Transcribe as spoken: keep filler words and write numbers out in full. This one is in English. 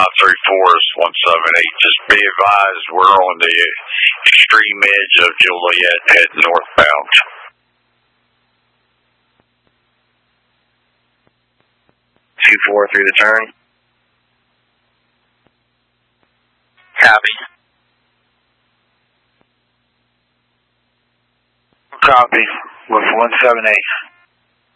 five three four is one seven eight. Just be advised, we're on the extreme edge of Joliet heading northbound. two four through the turn. Copy. Copy. With one seven eight.